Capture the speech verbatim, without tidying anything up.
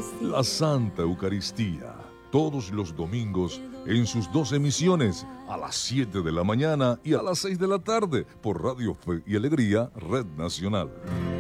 La Santa Eucaristía, todos los domingos en sus dos emisiones, a las siete de la mañana y a las seis de la tarde, por Radio Fe y Alegría, Red Nacional.